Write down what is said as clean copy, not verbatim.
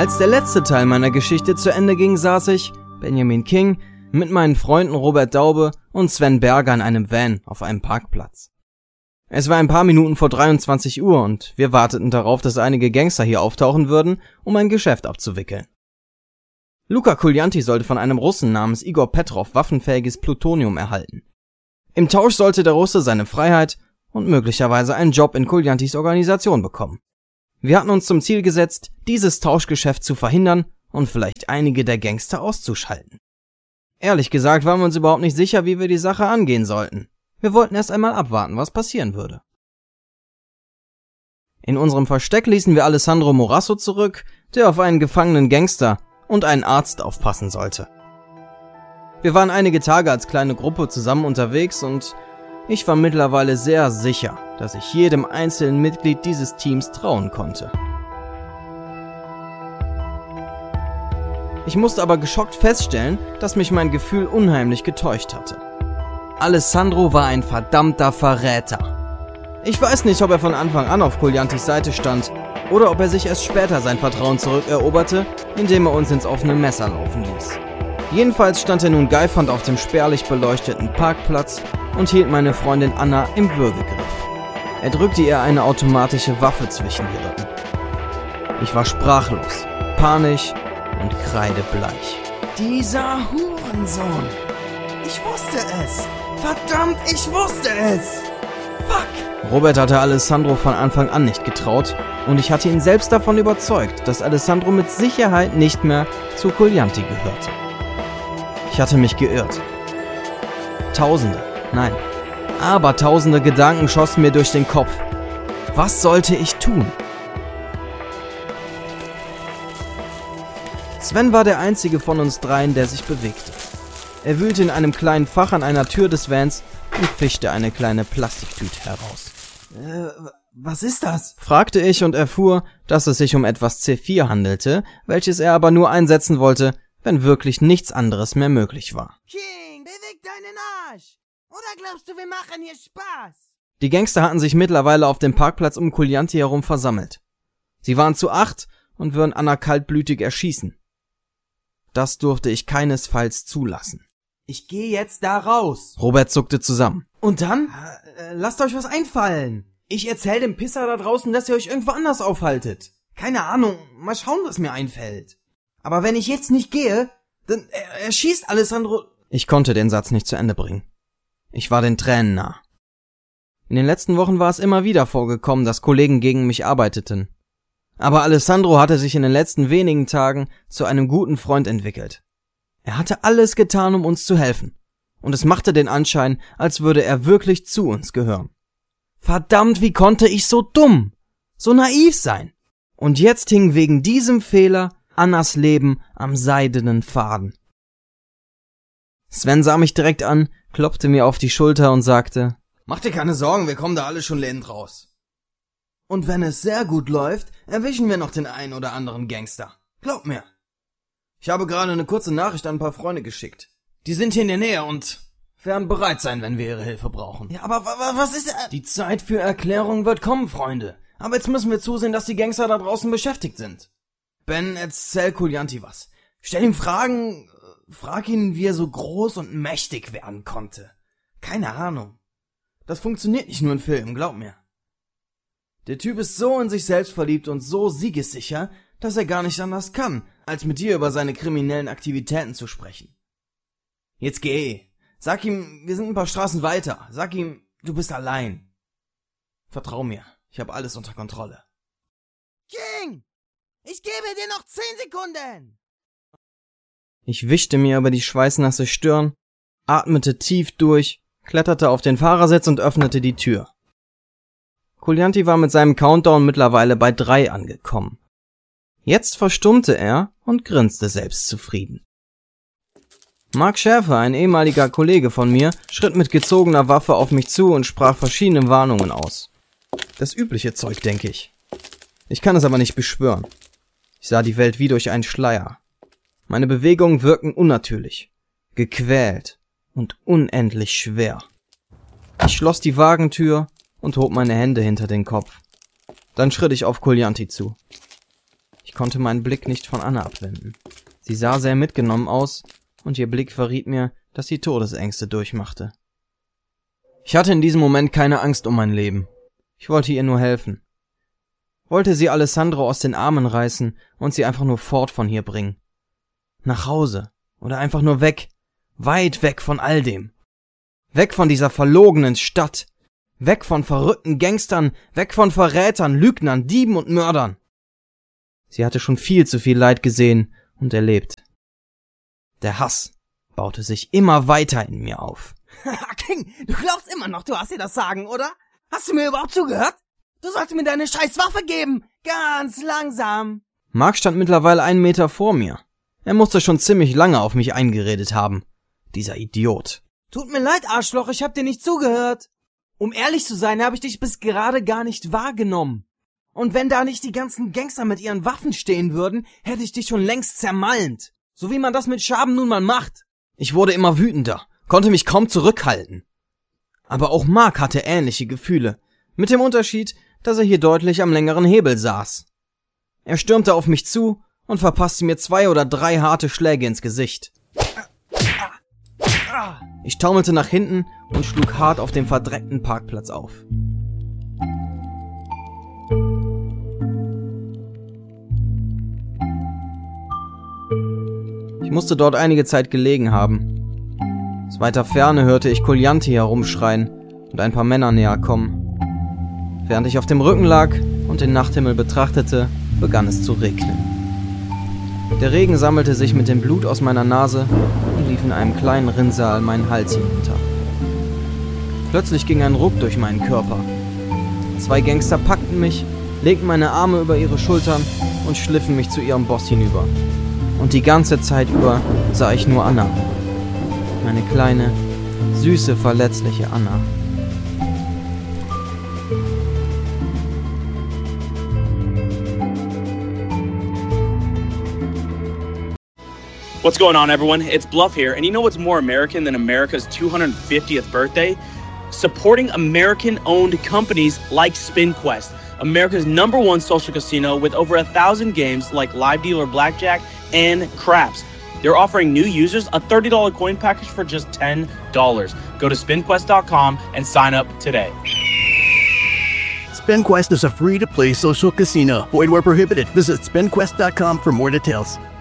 Als der letzte Teil meiner Geschichte zu Ende ging, saß ich, Benjamin King, mit meinen Freunden Robert Daube und Sven Berger in einem Van auf einem Parkplatz. Es war ein paar Minuten vor 23 Uhr und wir warteten darauf, dass einige Gangster hier auftauchen würden, um ein Geschäft abzuwickeln. Luka Kuljanti sollte von einem Russen namens Igor Petrov waffenfähiges Plutonium erhalten. Im Tausch sollte der Russe seine Freiheit und möglicherweise einen Job in Kuljantis Organisation bekommen. Wir hatten uns zum Ziel gesetzt, dieses Tauschgeschäft zu verhindern und vielleicht einige der Gangster auszuschalten. Ehrlich gesagt waren wir uns überhaupt nicht sicher, wie wir die Sache angehen sollten. Wir wollten erst einmal abwarten, was passieren würde. In unserem Versteck ließen wir Alessandro Morasso zurück, der auf einen gefangenen Gangster und einen Arzt aufpassen sollte. Wir waren einige Tage als kleine Gruppe zusammen unterwegs und ich war mittlerweile sehr sicher, dass ich jedem einzelnen Mitglied dieses Teams trauen konnte. Ich musste aber geschockt feststellen, dass mich mein Gefühl unheimlich getäuscht hatte. Alessandro war ein verdammter Verräter. Ich weiß nicht, ob er von Anfang an auf Kuljantis Seite stand oder ob er sich erst später sein Vertrauen zurückeroberte, indem er uns ins offene Messer laufen ließ. Jedenfalls stand er nun geifernd auf dem spärlich beleuchteten Parkplatz und hielt meine Freundin Anna im Würgegriff. Er drückte ihr eine automatische Waffe zwischen die Rippen. Ich war sprachlos, panisch und kreidebleich. Dieser Hurensohn! Ich wusste es! Verdammt, ich wusste es! Fuck! Robert hatte Alessandro von Anfang an nicht getraut und ich hatte ihn selbst davon überzeugt, dass Alessandro mit Sicherheit nicht mehr zu Kuljanti gehörte. Ich hatte mich geirrt. Tausende, nein, Abertausende Gedanken schossen mir durch den Kopf. Was sollte ich tun? Sven war der einzige von uns dreien, der sich bewegte. Er wühlte in einem kleinen Fach an einer Tür des Vans und fischte eine kleine Plastiktüte heraus. Was ist das? Fragte ich und erfuhr, dass es sich um etwas C4 handelte, welches er aber nur einsetzen wollte, wenn wirklich nichts anderes mehr möglich war. King, beweg deinen Arsch! Oder glaubst du, wir machen hier Spaß? Die Gangster hatten sich mittlerweile auf dem Parkplatz um Kuljanti herum versammelt. Sie waren zu 8 und würden Anna kaltblütig erschießen. Das durfte ich keinesfalls zulassen. Ich gehe jetzt da raus. Robert zuckte zusammen. Und dann? Lasst euch was einfallen. Ich erzähl dem Pisser da draußen, dass ihr euch irgendwo anders aufhaltet. Keine Ahnung, mal schauen, was mir einfällt. Aber wenn ich jetzt nicht gehe, dann erschießt Alessandro... Ich konnte den Satz nicht zu Ende bringen. Ich war den Tränen nah. In den letzten Wochen war es immer wieder vorgekommen, dass Kollegen gegen mich arbeiteten. Aber Alessandro hatte sich in den letzten wenigen Tagen zu einem guten Freund entwickelt. Er hatte alles getan, um uns zu helfen. Und es machte den Anschein, als würde er wirklich zu uns gehören. Verdammt, wie konnte ich so dumm, so naiv sein? Und jetzt hing wegen diesem Fehler Annas Leben am seidenen Faden. Sven sah mich direkt an, klopfte mir auf die Schulter und sagte: Mach dir keine Sorgen, wir kommen da alle schon lebend raus. Und wenn es sehr gut läuft, erwischen wir noch den einen oder anderen Gangster. Glaub mir. Ich habe gerade eine kurze Nachricht an ein paar Freunde geschickt. Die sind hier in der Nähe und werden bereit sein, wenn wir ihre Hilfe brauchen. Ja, aber was ist... Die Zeit für Erklärungen wird kommen, Freunde. Aber jetzt müssen wir zusehen, dass die Gangster da draußen beschäftigt sind. Ben, erzähl Kuljanti was. Stell ihm Fragen... Frag ihn, wie er so groß und mächtig werden konnte. Keine Ahnung. Das funktioniert nicht nur in Filmen, glaub mir. Der Typ ist so in sich selbst verliebt und so siegessicher, dass er gar nicht anders kann, als mit dir über seine kriminellen Aktivitäten zu sprechen. Jetzt geh. Sag ihm, wir sind ein paar Straßen weiter. Sag ihm, du bist allein. Vertrau mir, ich habe alles unter Kontrolle. King! Ich gebe dir noch 10 Sekunden! Ich wischte mir über die schweißnasse Stirn, atmete tief durch, kletterte auf den Fahrersitz und öffnete die Tür. Kuljanti war mit seinem Countdown mittlerweile bei 3 angekommen. Jetzt verstummte er und grinste selbstzufrieden. Mark Schäfer, ein ehemaliger Kollege von mir, schritt mit gezogener Waffe auf mich zu und sprach verschiedene Warnungen aus. Das übliche Zeug, denke ich. Ich kann es aber nicht beschwören. Ich sah die Welt wie durch einen Schleier. Meine Bewegungen wirkten unnatürlich, gequält und unendlich schwer. Ich schloss die Wagentür und hob meine Hände hinter den Kopf. Dann schritt ich auf Kuljanti zu. Ich Ich konnte meinen Blick nicht von Anna abwenden. Sie sah sehr mitgenommen aus und ihr Blick verriet mir, dass sie Todesängste durchmachte. Ich hatte in diesem Moment keine Angst um mein Leben. Ich wollte ihr nur helfen. Wollte sie Alessandro aus den Armen reißen und sie einfach nur fort von hier bringen. Nach Hause oder einfach nur weg, weit weg von all dem. Weg von dieser verlogenen Stadt. Weg von verrückten Gangstern, weg von Verrätern, Lügnern, Dieben und Mördern. Sie hatte schon viel zu viel Leid gesehen und erlebt. Der Hass baute sich immer weiter in mir auf. King, du glaubst immer noch, du hast dir das Sagen, oder? Hast du mir überhaupt zugehört? Du sollst mir deine scheiß Waffe geben. Ganz langsam. Mark stand mittlerweile 1 Meter vor mir. Er musste schon ziemlich lange auf mich eingeredet haben. Dieser Idiot. Tut mir leid, Arschloch, ich hab dir nicht zugehört. Um ehrlich zu sein, habe ich dich bis gerade gar nicht wahrgenommen. Und wenn da nicht die ganzen Gangster mit ihren Waffen stehen würden, hätte ich dich schon längst zermalmt. So wie man das mit Schaben nun mal macht. Ich wurde immer wütender, konnte mich kaum zurückhalten. Aber auch Mark hatte ähnliche Gefühle, mit dem Unterschied, dass er hier deutlich am längeren Hebel saß. Er stürmte auf mich zu und verpasste mir 2 oder 3 harte Schläge ins Gesicht. Ich taumelte nach hinten und schlug hart auf dem verdreckten Parkplatz auf. Ich musste dort einige Zeit gelegen haben. Aus weiter Ferne hörte ich Collianti herumschreien und ein paar Männer näher kommen. Während ich auf dem Rücken lag und den Nachthimmel betrachtete, begann es zu regnen. Der Regen sammelte sich mit dem Blut aus meiner Nase und lief in einem kleinen Rinnsal meinen Hals hinunter. Plötzlich ging ein Ruck durch meinen Körper. 2 Gangster packten mich, legten meine Arme über ihre Schultern und schliffen mich zu ihrem Boss hinüber. Und die ganze Zeit über sah ich nur Anna. Meine kleine, süße, verletzliche Anna. What's going on, everyone? It's Bluff here, and you know what's more American than America's 250th birthday? Supporting American-owned companies like SpinQuest, America's #1 social casino with over 1,000 games like live dealer blackjack and craps. They're offering new users a $30 coin package for just $10. Go to SpinQuest.com and sign up today. SpinQuest is a free-to-play social casino. Void where prohibited. Visit SpinQuest.com for more details.